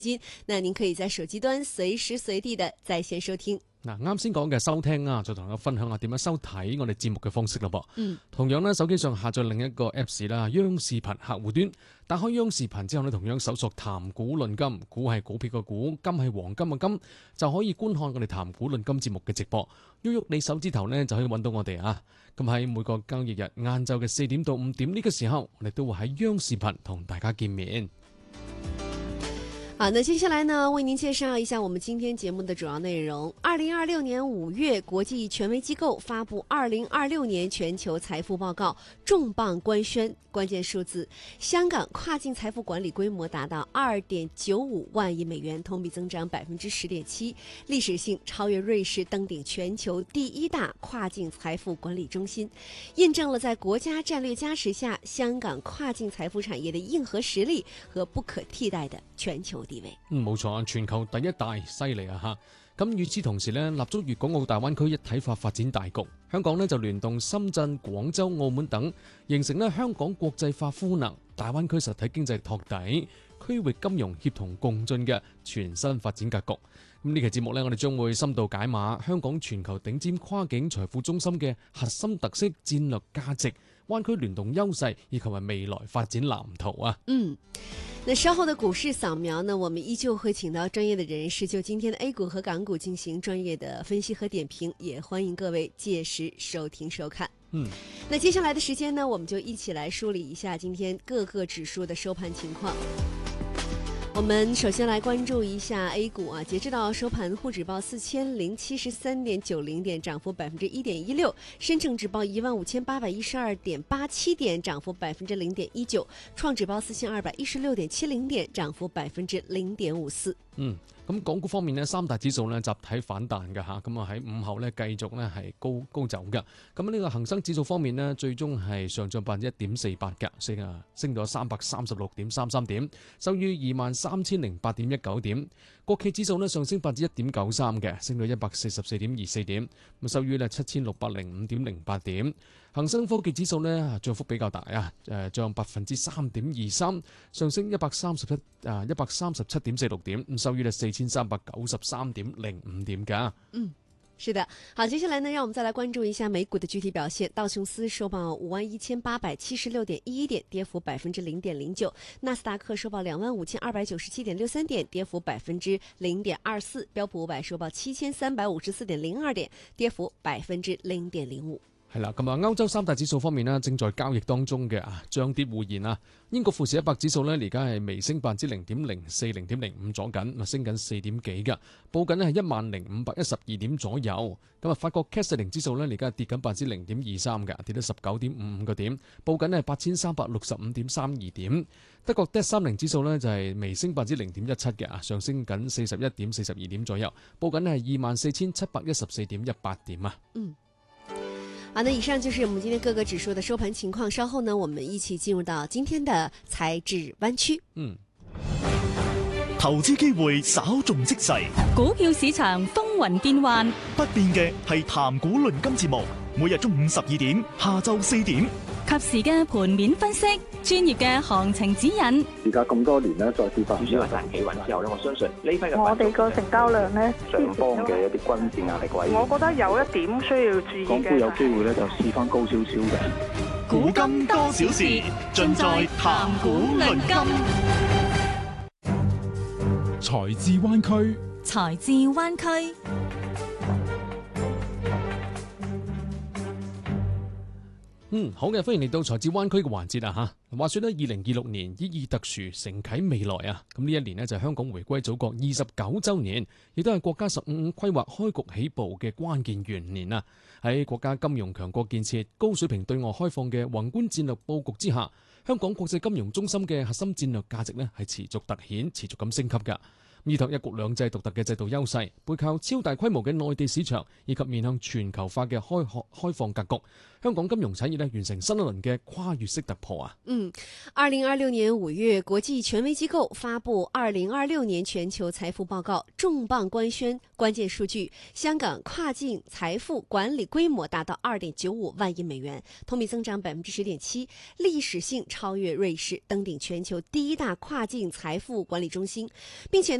那您可以在手機端隨時隨地的在線收聽。 嗱，啱先講嘅收聽啊，就同大家分享下點樣收睇我哋節目嘅方式咯噃。同樣咧，手機上下載另一個 Apps 啦，央視頻客戶端，打開央視頻之後咧，同樣搜索談股論金，股係股票嘅股，金係黃金嘅金，就可以觀看我哋談股論金節目嘅直播。喐喐你手指頭呢，就可以揾到我哋啊。咁喺每個交易日晏晝嘅4點到5點呢個時候，我哋都會喺央視頻同大家見面。 好，那接下來呢，為您介紹一下我們今天節目的主要內容。2026年5月，國際權威機構發布2026年全球財富報告，重磅官宣關鍵數字：香港跨境財富管理規模達到2.95萬億美元，同比增長10.7%，歷史性超越瑞士，登頂全球第一大跨境財富管理中心，印證了在國家戰略加持下，香港跨境財富產業的硬核實力和不可替代的全球地位。 冇錯，全球第一大，犀利啊吓！咁與此同時呢，立足粵港澳大灣區一體化發展大局，香港呢就聯動深圳、廣州、澳門等，形成呢香港國際化賦能、大灣區實體經濟托底、區域金融協同共進嘅全新發展格局。咁呢期節目呢，我哋將會深度解碼香港全球頂尖跨境財富中心嘅核心特色、戰略價值、灣區聯動優勢以及係未來發展藍圖啊。 那稍後的股市掃描呢，我們依舊會請到專業的人士就今天的 A 股和港股進行專業的分析和點評，也歡迎各位屆時收聽收看。那接下來的時間呢，我們就一起來梳理一下今天各個指數的收盤情況。我們首先來關注一下 A 股啊，截至到收盤，滬指報4073.90點，漲幅1.16%；深證指報15812.87點，漲幅0.19%；創指報4216.70點，漲幅0.54%。 咁港股方面呢，三大指數呢集體反彈嘅嚇，咁啊喺午後呢繼續呢係高走嘅。咁呢個恒生指數方面呢，最終係上漲1.48%嘅，升咗336.33點，收於23,008.19點。國企指數呢上升1.93%嘅，升到144.24點，咁收於呢7,605.08點。恒生科技指數呢漲幅比較大啊，漲3.23%，上升137.46點，咁收於呢4,393.05點㗎。 是的，好，接下來呢，讓我們再來關注一下美股的具體表現。道瓊斯收報51,876.11點，跌幅0.09%；納斯達克收報25,297.63點，跌幅0.24%；標普500收報7,354.02點，跌幅0.05%。 係啦，咁啊，歐洲三大指數方面呢，正在交易當中嘅漲跌互現啊。英國富時100指數呢，而家係微升0.04%、0.05左緊，升緊4點幾嘅，報緊呢係10,512點左右。咁啊，法國 CAC 40指數呢，而家係跌緊0.23%嘅，跌到19.55個點，報緊呢係8,365.32點。德國 DAX 30指數呢，就係微升0.17%嘅，上升緊41.42點左右，報緊呢係24,714.18點啊。 好，那以上就是我們今天各個指數的收盤情況。稍後呢，我們一起進入到今天的財智灣區。 投資機會稍縱即逝， 股票市場風雲變幻， 不變嘅係談股論金節目，每日中午12點，下晝4點， 及時嘅盤面分析，專業嘅行情指引。 而家咁多年咧，再跌翻， 主要係大企穩之後咧，我相信呢批嘅我哋個成交量咧， 上方嘅一啲均線壓力位， 我覺得有一點需要注意嘅。 港股有機會咧就試翻高少少嘅。 古今多少事，盡在談股論金。 財智灣區， 財智灣區。 好嘅，歡迎嚟到財智灣區嘅環節啊吓。話說呢，2026年意義特殊，承啟未來啊。咁呢一年呢，就係香港回歸祖國29週年，亦都係國家15規劃開局起步嘅關鍵元年啊。喺國家金融強國建設、高水平對外開放嘅宏觀戰略佈局之下，香港國際金融中心嘅核心戰略價值呢係持續凸顯、持續咁升級㗎。 依託一國兩制獨特嘅制度優勢，背靠超大規模嘅內地市場以及面向全球化嘅開放格局，香港金融產業呢完成新一輪嘅跨越式突破啊 ！2026年5月，國際權威機構發布2026年全球財富報告，重磅官宣關鍵數據：香港跨境財富管理規模達到2.95萬億美元，同比增長10.7%，歷史性超越瑞士，登頂全球第一大跨境財富管理中心，並且